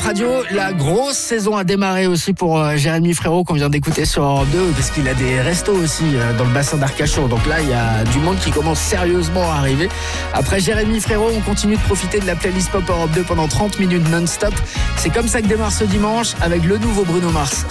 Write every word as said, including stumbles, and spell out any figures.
Radio. La grosse saison a démarré aussi pour euh, Jérémy Frérot qu'on vient d'écouter sur Europe deux parce qu'il a des restos aussi euh, dans le bassin d'Arcachon. Donc là, il y a du monde qui commence sérieusement à arriver. Après Jérémy Frérot, on continue de profiter de la playlist Pop Europe deux pendant trente minutes non-stop. C'est comme ça que démarre ce dimanche avec le nouveau Bruno Mars.